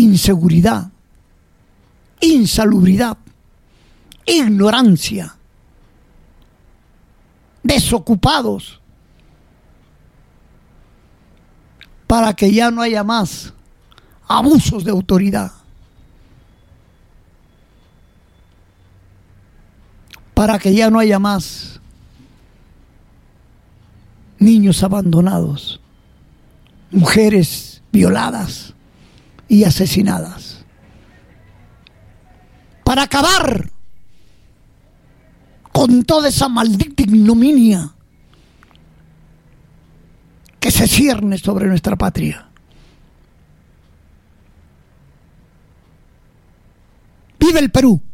inseguridad, insalubridad, ignorancia, desocupados, para que ya no haya más abusos de autoridad, para que ya no haya más niños abandonados, mujeres violadas y asesinadas, para acabar con toda esa maldita ignominia que se cierne sobre nuestra patria. ¡Viva el Perú!